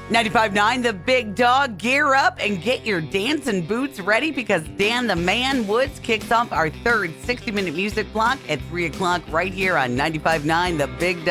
95.9 The Big Dog. Gear up and get your dancing boots ready because Dan the Man Woods kicks off our third 60-minute music block at 3 o'clock right here on 95.9 The Big Dog.